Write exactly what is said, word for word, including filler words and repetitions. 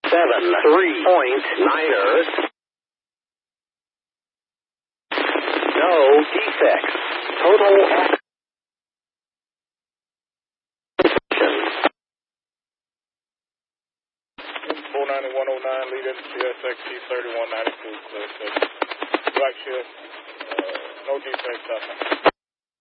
seven three point niners. No defects. Total action. four ninety-one oh nine, lead into C S X T thirty-one ninety-two, clear six. Black shift, uh, no defects, nothing.